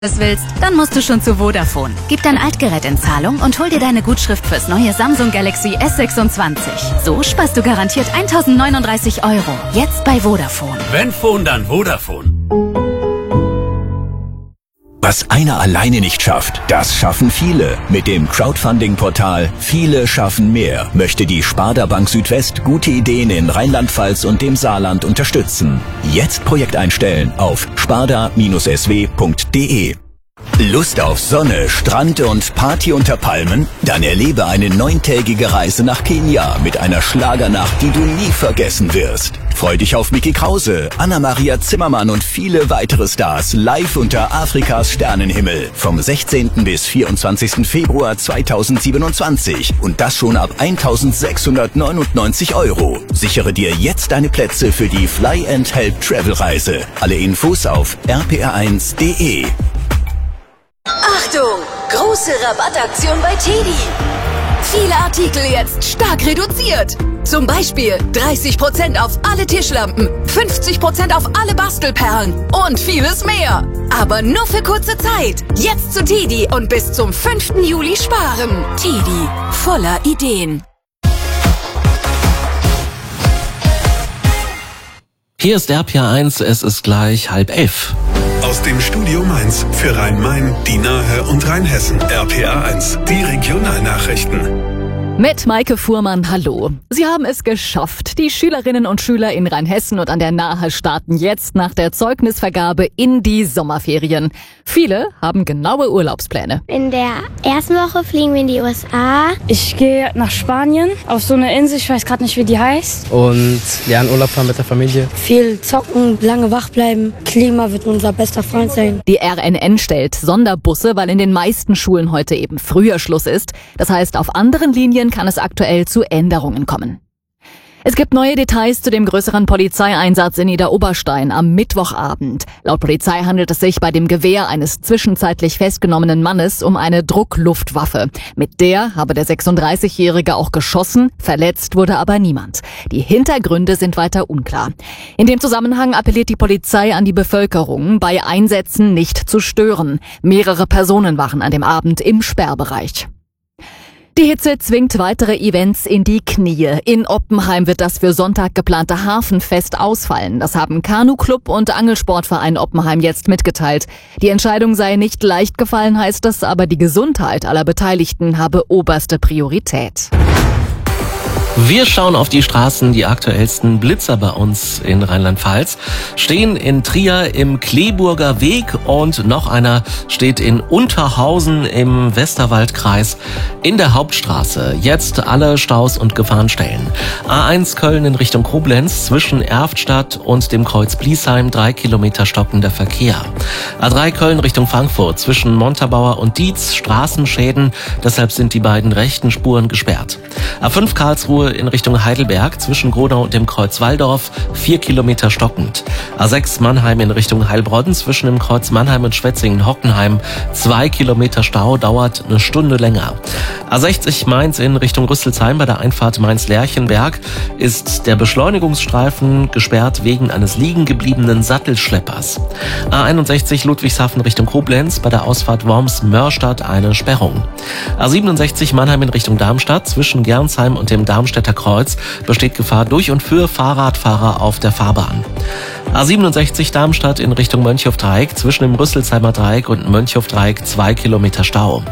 willst, dann musst du schon zu Vodafone. Gib dein Altgerät in Zahlung und hol dir deine Gutschrift fürs neue Samsung Galaxy S26. So sparst du garantiert 1.039 €. Jetzt bei Vodafone. Wenn Phone, dann Vodafone. Was einer alleine nicht schafft, das schaffen viele. Mit dem Crowdfunding-Portal Viele schaffen mehr möchte die Sparda Bank Südwest gute Ideen in Rheinland-Pfalz und dem Saarland unterstützen. Jetzt Projekt einstellen auf sparda-sw.de. Lust auf Sonne, Strand und Party unter Palmen? Dann erlebe eine 9-tägige Reise nach Kenia mit einer Schlagernacht, die du nie vergessen wirst. Freu dich auf Micky Krause, Anna-Maria Zimmermann und viele weitere Stars live unter Afrikas Sternenhimmel vom 16. bis 24. Februar 2027 und das schon ab 1.699 €. Sichere dir jetzt deine Plätze für die Fly and Help Travel Reise. Alle Infos auf rpr1.de. Achtung! Große Rabattaktion bei TEDi. Viele Artikel jetzt stark reduziert. Zum Beispiel 30% auf alle Tischlampen, 50% auf alle Bastelperlen und vieles mehr. Aber nur für kurze Zeit. Jetzt zu TEDi und bis zum 5. Juli sparen. TEDi, voller Ideen. Hier ist RPR1, es ist gleich 10:30. Aus dem Studio Mainz für Rhein-Main, die Nahe und Rheinhessen. RPR1, die Regionalnachrichten. Mit Maike Fuhrmann, hallo. Sie haben es geschafft. Die Schülerinnen und Schüler in Rheinhessen und an der Nahe starten jetzt nach der Zeugnisvergabe in die Sommerferien. Viele haben genaue Urlaubspläne. In der ersten Woche fliegen wir in die USA. Ich gehe nach Spanien auf so eine Insel, ich weiß gerade nicht, wie die heißt. Und in Urlaub fahren mit der Familie. Viel zocken, lange wach bleiben. Klima wird unser bester Freund sein. Die RNN stellt Sonderbusse, weil in den meisten Schulen heute eben früher Schluss ist. Das heißt, auf anderen Linien kann es aktuell zu Änderungen kommen. Es gibt neue Details zu dem größeren Polizeieinsatz in Idar-Oberstein am Mittwochabend. Laut Polizei handelt es sich bei dem Gewehr eines zwischenzeitlich festgenommenen Mannes um eine Druckluftwaffe. Mit der habe der 36-Jährige auch geschossen, verletzt wurde aber niemand. Die Hintergründe sind weiter unklar. In dem Zusammenhang appelliert die Polizei an die Bevölkerung, bei Einsätzen nicht zu stören. Mehrere Personen waren an dem Abend im Sperrbereich. Die Hitze zwingt weitere Events in die Knie. In Oppenheim wird das für Sonntag geplante Hafenfest ausfallen. Das haben Kanu-Club und Angelsportverein Oppenheim jetzt mitgeteilt. Die Entscheidung sei nicht leicht gefallen, heißt es, aber die Gesundheit aller Beteiligten habe oberste Priorität. Wir schauen auf die Straßen. Die aktuellsten Blitzer bei uns in Rheinland-Pfalz stehen in Trier im Kleeburger Weg und noch einer steht in Unterhausen im Westerwaldkreis in der Hauptstraße. Jetzt alle Staus und Gefahrenstellen. A1 Köln in Richtung Koblenz zwischen Erftstadt und dem Kreuz Bliesheim 3 Kilometer stockender Verkehr. A3 Köln Richtung Frankfurt zwischen Montabaur und Dietz Straßenschäden, deshalb sind die beiden rechten Spuren gesperrt. A5 Karlsruhe in Richtung Heidelberg zwischen Gronau und dem Kreuz Walldorf 4 Kilometer stockend. A6 Mannheim in Richtung Heilbronn zwischen dem Kreuz Mannheim und Schwetzingen-Hockenheim 2 Kilometer Stau, dauert eine Stunde länger. A60 Mainz in Richtung Rüsselsheim bei der Einfahrt Mainz-Lerchenberg ist der Beschleunigungsstreifen gesperrt wegen eines liegen gebliebenen Sattelschleppers. A61 Ludwigshafen Richtung Koblenz bei der Ausfahrt Worms-Mörstadt eine Sperrung. A67 Mannheim in Richtung Darmstadt zwischen Gernsheim und dem Darmstädter Kreuz besteht Gefahr durch und für Fahrradfahrer auf der Fahrbahn. A67 Darmstadt in Richtung Mönchhofdreieck zwischen dem Rüsselsheimer Dreieck und Mönchhofdreieck 2 Kilometer Stau.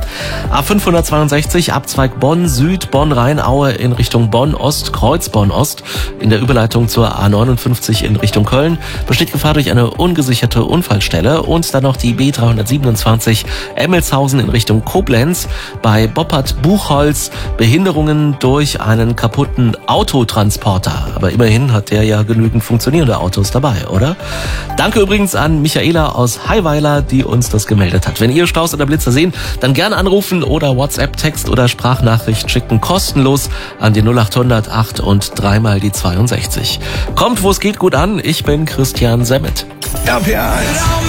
A562 Abzweig Bonn Süd, Bonn-Rheinaue in Richtung Bonn-Ost, Kreuz Bonn-Ost in der Überleitung zur A59 in Richtung Köln besteht Gefahr durch eine ungesicherte Unfallstelle und dann noch die B327 Emmelshausen in Richtung Koblenz bei Boppert-Buchholz Behinderungen durch einen kaputten Autotransporter. Aber immerhin hat der ja genügend funktionierende Autos dabei, oder? Danke übrigens an Michaela aus Heiweiler, die uns das gemeldet hat. Wenn ihr Staus oder Blitzer sehen, dann gerne anrufen oder WhatsApp, Text oder Sprachnachricht schicken, kostenlos an die 0800 8 und 3 mal die 62. Kommt, wo es geht, gut an. Ich bin Christian Semmet. RPR1.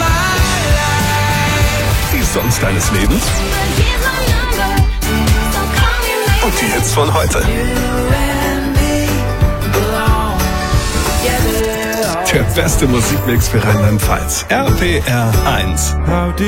Die Songs deines Lebens. Und die Hits von heute. Der beste Musikmix für Rheinland-Pfalz. RPR1.